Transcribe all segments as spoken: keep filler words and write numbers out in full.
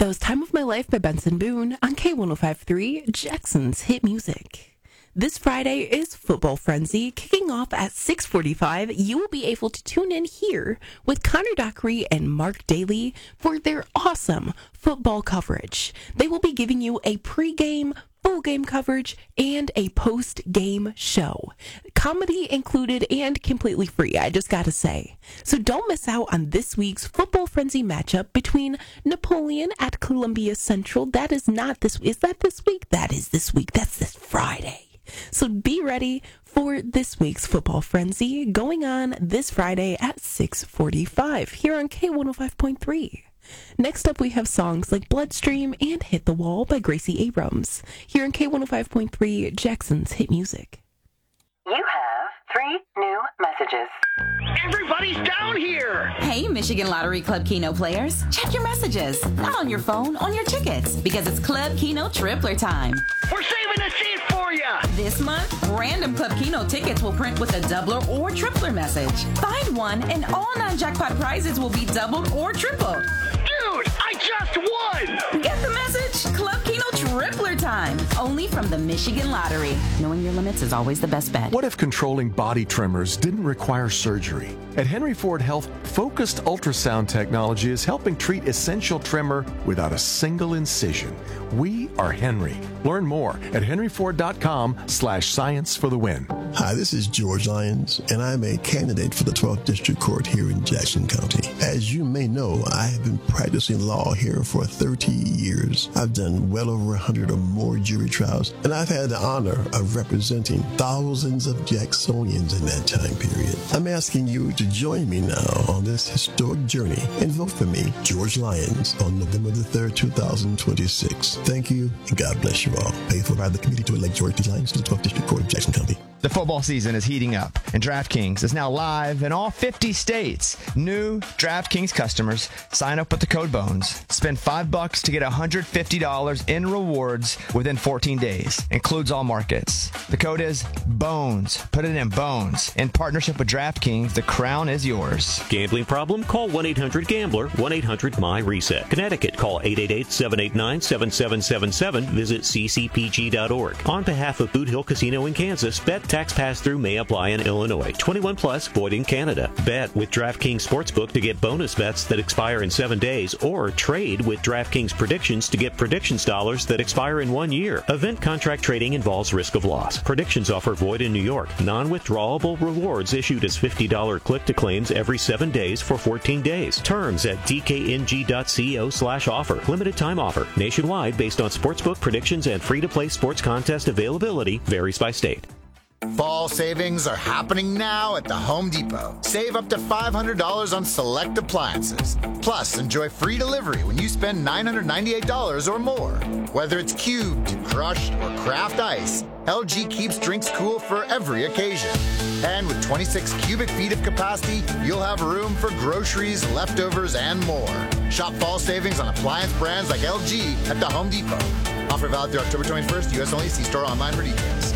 That was Time of My Life by Benson Boone on K one oh five point three, Jackson's Hit Music. This Friday is Football Frenzy. Kicking off at six forty-five, you will be able to tune in here with Connor Dockery and Mark Daly for their awesome football coverage. They will be giving you a pregame, full game coverage, and a post-game show. Comedy included and completely free, I just gotta say. So don't miss out on this week's Football Frenzy matchup between Napoleon at Columbia Central. That is not this, is that this week? That is this week. That's this Friday. So be ready for this week's Football Frenzy going on this Friday at six forty-five here on K one oh five point three. Next up, we have songs like Bloodstream and Hit the Wall by Gracie Abrams here on K one oh five point three, Jackson's Hit Music. You have three new messages. Everybody's down here! Hey, Michigan Lottery Club Keno players. Check your messages. Not on your phone, on your tickets. Because it's Club Keno Tripler time. We're saving a seat for you! This month, random Club Keno tickets will print with a doubler or tripler message. Find one and all non-jackpot prizes will be doubled or tripled. Dude, I just won! Get the message? Club Keno Tripler time. Only from the Michigan Lottery. Knowing your limits is always the best bet. What if controlling body tremors didn't require surgery? At Henry Ford Health, focused ultrasound technology is helping treat essential tremor without a single incision. We are Henry. Learn more at henryford.com slash science for the win. Hi, this is George Lyons, and I'm a candidate for the twelfth District Court here in Jackson County. As you may know, I have been practicing law here for thirty years. I've done well over one hundred or more jury trials, and I've had the honor of representing thousands of Jacksonians in that time period. I'm asking you to join me now on this historic journey and vote for me, George Lyons, on November the third, two thousand twenty-six. Thank you, and God bless you all. Paid for by the committee to elect George P. Lyons to the twelfth District Court of Jackson County. The football season is heating up, and DraftKings is now live in all fifty states. New DraftKings customers sign up with the code BONES. Spend five bucks to get one hundred fifty dollars in rewards within fourteen days. Includes all markets. The code is BONES. Put it in BONES. In partnership with DraftKings, the crown is yours. Gambling problem? Call one eight hundred gambler, one eight hundred my reset. Connecticut, call eight eight eight, seven eight nine, seven seven seven seven. Visit c c p g dot org. On behalf of Boot Hill Casino in Kansas, bet tax pass-through may apply in Illinois. twenty-one plus, void in Canada. Bet with DraftKings Sportsbook to get bonus bets that expire in seven days, or trade with DraftKings Predictions to get predictions dollars that expire in one year. Event contract trading involves risk of loss. Predictions offer void in New York. Non-withdrawable rewards issued as fifty dollars click-to-claims every seven days for fourteen days. Terms at d k n g dot co slash offer. Limited time offer. Nationwide based on sportsbook predictions and free-to-play sports contest availability varies by state. Fall savings are happening now at the Home Depot. Save up to five hundred dollars on select appliances. Plus, enjoy free delivery when you spend nine hundred ninety-eight dollars or more. Whether it's cubed, crushed, or craft ice, L G keeps drinks cool for every occasion. And with twenty-six cubic feet of capacity, you'll have room for groceries, leftovers, and more. Shop fall savings on appliance brands like L G at the Home Depot. Offer valid through October twenty-first, U S only. See store online for details.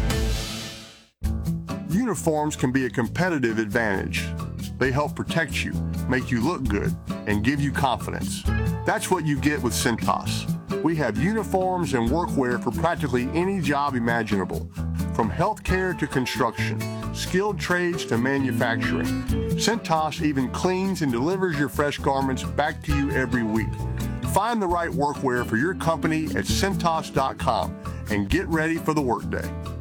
Uniforms can be a competitive advantage. They help protect you, make you look good, and give you confidence. That's what you get with Cintas. We have uniforms and workwear for practically any job imaginable, from healthcare to construction, skilled trades to manufacturing. Cintas even cleans and delivers your fresh garments back to you every week. Find the right workwear for your company at Cintas dot com and get ready for the workday.